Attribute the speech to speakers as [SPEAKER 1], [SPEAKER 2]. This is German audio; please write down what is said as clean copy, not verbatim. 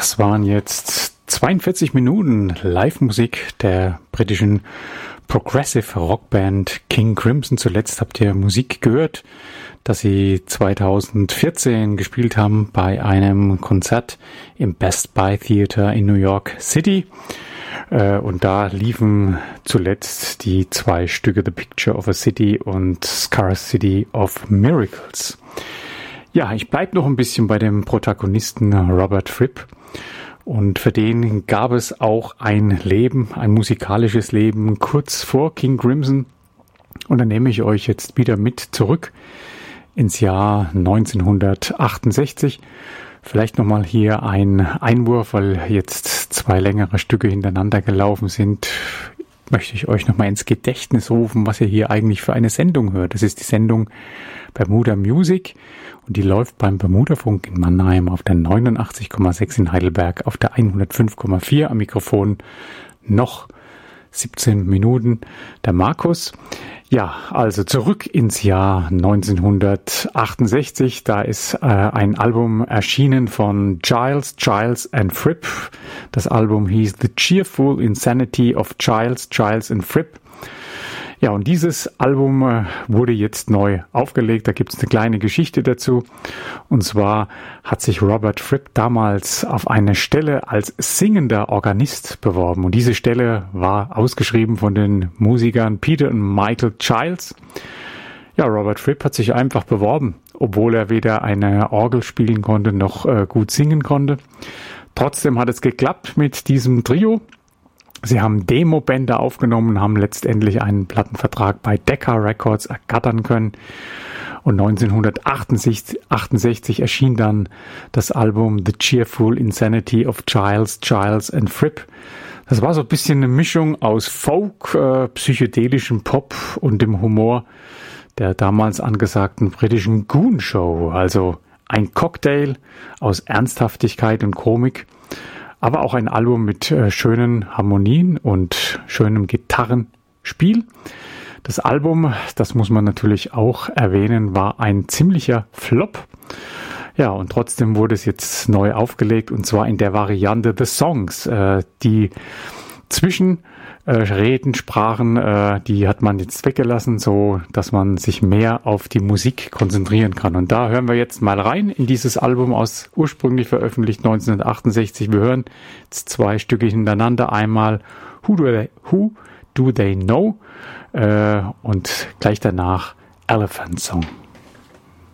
[SPEAKER 1] Das waren jetzt 42 Minuten Live-Musik der britischen Progressive Rockband King Crimson. Zuletzt habt ihr Musik gehört, das sie 2014 gespielt haben bei einem Konzert im Best Buy Theater in New York City. Und da liefen zuletzt die zwei Stücke The Picture of a City und Scarcity of Miracles. Ja, ich bleibe noch ein bisschen bei dem Protagonisten Robert Fripp. Und für den gab es auch ein Leben, ein musikalisches Leben kurz vor King Crimson. Und dann nehme ich euch jetzt wieder mit zurück ins Jahr 1968. Vielleicht nochmal hier ein Einwurf, weil jetzt zwei längere Stücke hintereinander gelaufen sind. Möchte ich euch nochmal ins Gedächtnis rufen, was ihr hier eigentlich für eine Sendung hört. Das ist die Sendung Bermuda Music und die läuft beim Bermudafunk in Mannheim auf der 89,6 in Heidelberg, auf der 105,4 am Mikrofon. Noch 17 Minuten der Markus. Ja, also zurück ins Jahr 1968. Da ist ein Album erschienen von Giles and Fripp. Das Album hieß The Cheerful Insanity of Giles and Fripp. Ja, und dieses Album wurde jetzt neu aufgelegt. Da gibt es eine kleine Geschichte dazu. Und zwar hat sich Robert Fripp damals auf eine Stelle als singender Organist beworben. Und diese Stelle war ausgeschrieben von den Musikern Peter und Michael Giles. Ja, Robert Fripp hat sich einfach beworben, obwohl er weder eine Orgel spielen konnte noch gut singen konnte. Trotzdem hat es geklappt mit diesem Trio. Sie haben Demo-Bänder aufgenommen, haben letztendlich einen Plattenvertrag bei Decca Records ergattern können. Und 1968 erschien dann das Album The Cheerful Insanity of Giles and Fripp. Das war so ein bisschen eine Mischung aus Folk, psychedelischem Pop und dem Humor der damals angesagten britischen Goon Show. Also ein Cocktail aus Ernsthaftigkeit und Komik. Aber auch ein Album mit schönen Harmonien und schönem Gitarrenspiel. Das Album, das muss man natürlich auch erwähnen, war ein ziemlicher Flop. Ja, und trotzdem wurde es jetzt neu aufgelegt und zwar in der Variante The Songs. Die Zwischenredensprachen, die hat man jetzt weggelassen, so dass man sich mehr auf die Musik konzentrieren kann. Und da hören wir jetzt mal rein in dieses Album aus ursprünglich veröffentlicht 1968. Wir hören jetzt zwei Stücke hintereinander. Einmal Who Do They Know und gleich danach Elephant Song.